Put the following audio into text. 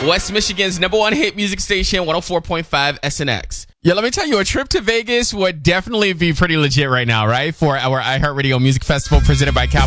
West Michigan's number one hit music station, 104.5 SNX. Yeah, let me tell you, a trip to Vegas would definitely be pretty legit right now, right? For our iHeartRadio Music Festival presented by Cal.